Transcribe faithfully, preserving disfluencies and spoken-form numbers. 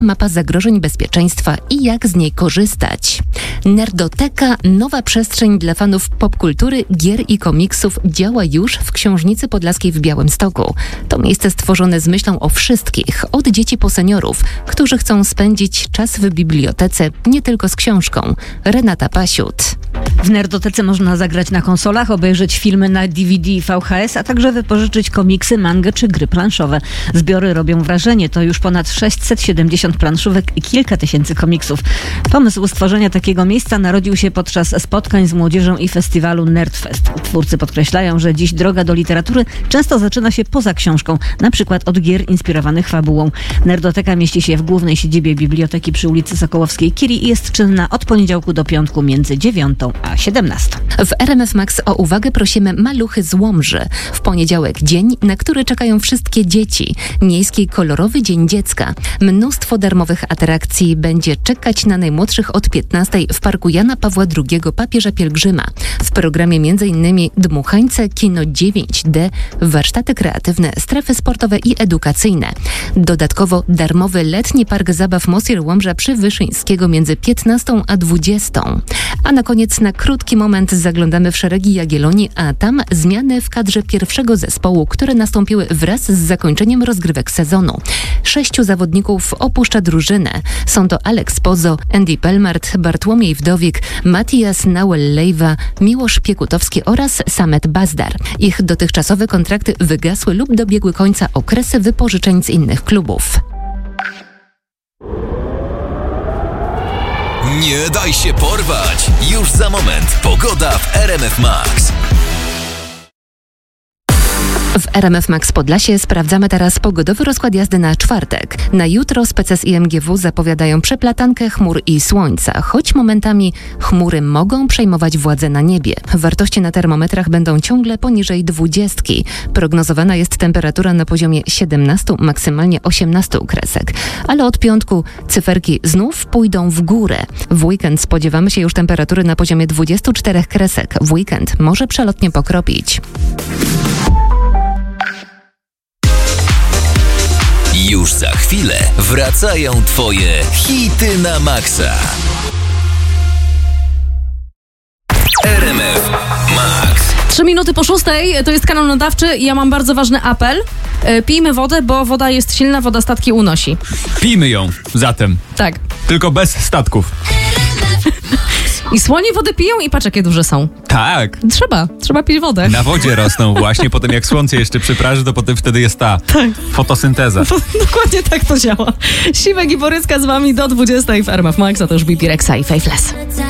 mapa zagrożeń bezpieczeństwa i jak z niej korzystać. Nerdoteka, nowa przestrzeń dla fanów popkultury, gier i komiksów, działa już w Książnicy Podlaskiej w Białymstoku. To miejsce stworzone z myślą o wszystkich, od dzieci po seniorów, którzy chcą spędzić czas w bibliotece, nie tylko z książką. Renata Pasiut. W Nerdotece można zagrać na konsolach, obejrzeć filmy na D V D i V H S, a także wypożyczyć komiksy, mangę czy gry planszowe. Zbiory robią wrażenie. To już ponad sześćset siedemdziesiąt planszówek i kilka tysięcy komiksów. Pomysł stworzenia takiego miejsca narodził się podczas spotkań z młodzieżą i festiwalu Nerdfest. Twórcy podkreślają, że dziś droga do literatury często zaczyna się poza książką, na przykład od gier inspirowanych fabułą. Nerdoteka mieści się w głównej siedzibie biblioteki przy ulicy Sokołowskiej-Curie i jest czynna od poniedziałku do piątku między dziewiątą a siedemnastą. W R M F Max o uwagę prosimy Maluchy z Łomży. W poniedziałek dzień, na który czekają wszystkie dzieci. Miejski kolorowy Dzień Dziecka. Mnóstwo darmowych atrakcji będzie czekać na najmłodszych od piętnastej w Parku Jana Pawła drugiego Papieża Pielgrzyma. W programie m.in. Dmuchańce, Kino dziewięć D, warsztaty kreatywne, strefy sportowe i edukacyjne. Dodatkowo darmowy letni park zabaw Mosir Łomża przy Wyszyńskiego między piętnastą a dwudziestą. A na koniec na krótki moment zaglądamy w szeregi Jagiellonii, a tam zmiany w kadrze pierwszego zespołu, które nastąpiły wraz z zakończeniem rozgrywek sezonu. Sześciu zawodników opuszcza drużynę. Są to Alex Pozo, Andy Pelmart, Bartłomiej Wdowik, Matias Nauel-Lejwa, Miłosz Piekutowski oraz Samet Bazdar. Ich dotychczasowe kontrakty wygasły lub dobiegły końca okresy wypożyczeń z innych klubów. Nie daj się porwać! Już za moment pogoda w R M F Max. W R M F Max Podlasie sprawdzamy teraz pogodowy rozkład jazdy na czwartek. Na jutro speces i M G W zapowiadają przeplatankę chmur i słońca, choć momentami chmury mogą przejmować władzę na niebie. Wartości na termometrach będą ciągle poniżej dwudziestki. Prognozowana jest temperatura na poziomie siedemnastu, maksymalnie osiemnastu kresek. Ale od piątku cyferki znów pójdą w górę. W weekend spodziewamy się już temperatury na poziomie dwudziestu czterech kresek. W weekend może przelotnie pokropić. Już za chwilę wracają Twoje hity na maksa. R M F Max. Trzy minuty po szóstej, to jest kanał nadawczy i ja mam bardzo ważny apel. E, pijmy wodę, bo woda jest silna, woda statki unosi. Pijmy ją zatem. Tak. Tylko bez statków. I słonie wodę piją i patrz, jakie duże są. Tak. Trzeba, trzeba pić wodę. Na wodzie rosną właśnie, potem jak słońce jeszcze przypraży, to potem wtedy jest ta tak. fotosynteza. Dokładnie tak to działa. Siwek i Boryska z wami do dwudziestej w R M F Max, a to już B B Rexa i Faithless.